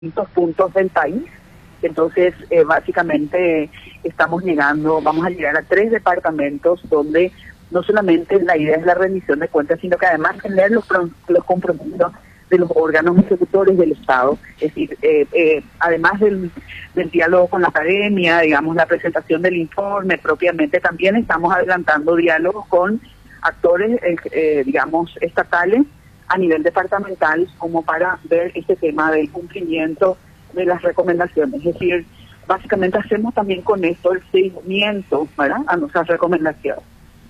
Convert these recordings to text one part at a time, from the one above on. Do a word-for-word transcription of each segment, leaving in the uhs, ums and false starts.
distintos puntos del país. Entonces, eh, básicamente estamos llegando, vamos a llegar a tres departamentos donde no solamente la idea es la rendición de cuentas, sino que además tener los, los compromisos de los órganos ejecutores del Estado, es decir, eh, eh, además del, del diálogo con la academia, digamos, la presentación del informe propiamente, también estamos adelantando diálogos con actores, eh, eh, digamos, estatales a nivel departamental, como para ver este tema del cumplimiento de las recomendaciones. Es decir, básicamente hacemos también con esto el seguimiento, ¿verdad?, a nuestras recomendaciones.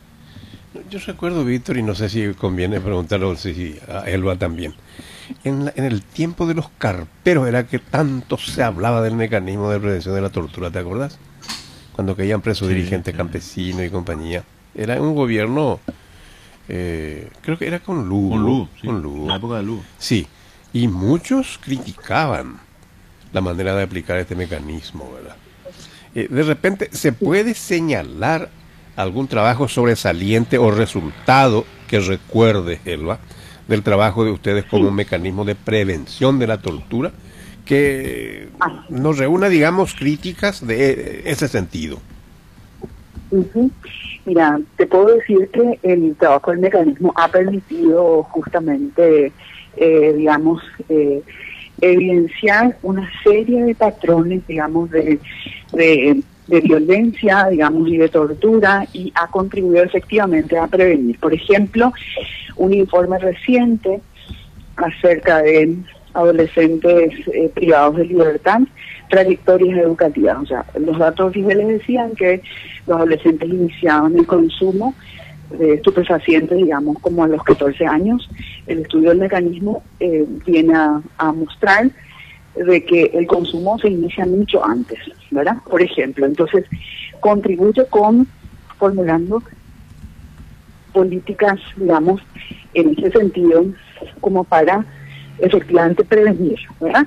Yo recuerdo, Víctor, y no sé si conviene preguntarlo si a Elba también, en, la, en el tiempo de los carperos era que tanto se hablaba del mecanismo de prevención de la tortura, ¿te acordás? Cuando caían presos sí, dirigentes sí. campesinos y compañía. Era un gobierno, eh, creo que era con Lugo. Con Lugo, sí, con Lugo. En la época de Lugo. Sí, y muchos criticaban la manera de aplicar este mecanismo, ¿verdad? Eh, de repente, ¿se puede señalar algún trabajo sobresaliente o resultado que recuerde, Elba, del trabajo de ustedes como sí. un mecanismo de prevención de la tortura que nos reúna, digamos, críticas de ese sentido? Uh-huh. Mira, te puedo decir que el trabajo del mecanismo ha permitido justamente, eh, digamos, eh, evidenciar una serie de patrones, digamos, de, de, de violencia, digamos, y de tortura, y ha contribuido efectivamente a prevenir. Por ejemplo, un informe reciente acerca de adolescentes eh, privados de libertad, trayectorias educativas. O sea, los datos oficiales decían que los adolescentes iniciaban el consumo de estupefacientes, digamos, como a los catorce años. El estudio del mecanismo eh, viene a, a mostrar de que el consumo se inicia mucho antes, ¿verdad? Por ejemplo, entonces contribuye con formulando políticas, digamos, en ese sentido, como para efectivamente prevenir, ¿verdad?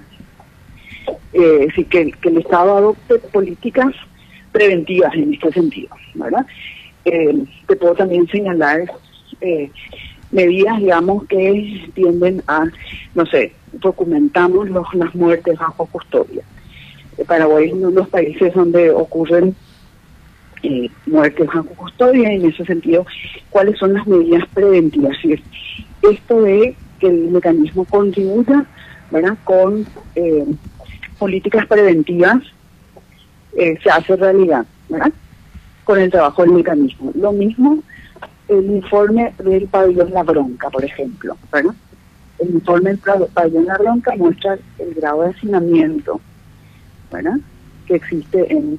Eh, sí, que, que el Estado adopte políticas preventivas en este sentido, ¿verdad? Eh, te puedo también señalar eh, medidas, digamos, que tienden a, no sé, documentamos los, las muertes bajo custodia. Eh, Paraguay es uno de los países donde ocurren eh, muertes bajo custodia, y en ese sentido, ¿cuáles son las medidas preventivas? Es decir, esto de que el mecanismo contribuya, ¿verdad?, con eh, políticas preventivas, eh, se hace realidad, ¿verdad?, con el trabajo del mecanismo. Lo mismo el informe del pabellón La Bronca, por ejemplo, ¿verdad? El informe del pabellón La Bronca muestra el grado de hacinamiento, ¿verdad?, que existe en,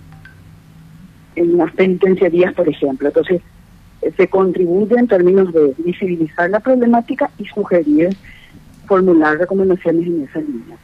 en las penitenciarías, por ejemplo. Entonces, eh, se contribuye en términos de visibilizar la problemática y sugerir, formular recomendaciones en esa línea.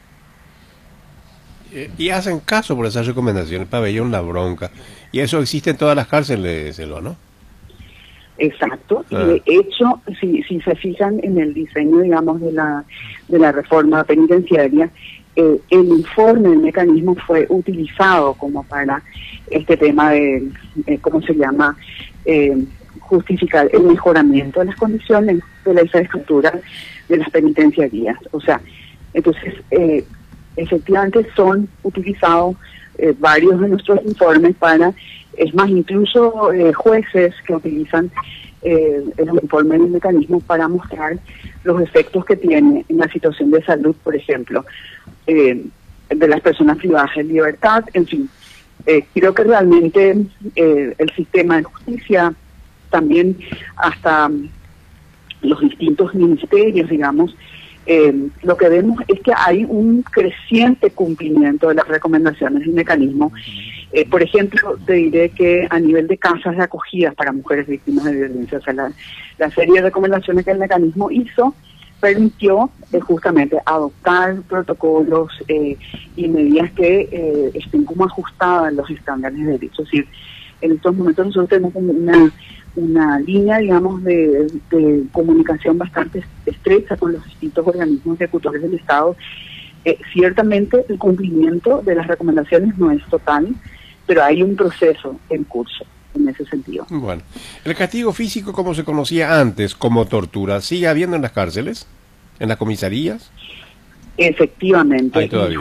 Y hacen caso por esas recomendaciones, pabellón La Bronca. Y eso existe en todas las cárceles, Elba, ¿no? Exacto. Ah. Y de hecho, si, si se fijan en el diseño, digamos, de la de la reforma penitenciaria, eh, el informe del mecanismo fue utilizado como para este tema de, eh, ¿cómo se llama?, eh, justificar el mejoramiento de las condiciones de la infraestructura de las penitenciarías. O sea, entonces, eh, efectivamente son utilizados eh, varios de nuestros informes para, es más, incluso eh, jueces que utilizan eh, el informe del mecanismo para mostrar los efectos que tiene en la situación de salud, por ejemplo, eh, de las personas privadas de libertad. En fin, eh, creo que realmente eh, el sistema de justicia, también hasta los distintos ministerios, digamos, Eh, lo que vemos es que hay un creciente cumplimiento de las recomendaciones del mecanismo. Eh, por ejemplo, te diré que a nivel de casas de acogidas para mujeres víctimas de violencia, o sea, la, la serie de recomendaciones que el mecanismo hizo permitió eh, justamente adoptar protocolos eh, y medidas que eh, estén como ajustadas a los estándares de derecho. Es decir, en estos momentos nosotros tenemos una una línea, digamos, de, de comunicación bastante estrecha con los distintos organismos ejecutores del Estado. Eh, ciertamente el cumplimiento de las recomendaciones no es total, pero hay un proceso en curso en ese sentido. Bueno, ¿el castigo físico como se conocía antes como tortura sigue habiendo en las cárceles, en las comisarías? Efectivamente. Hay todavía.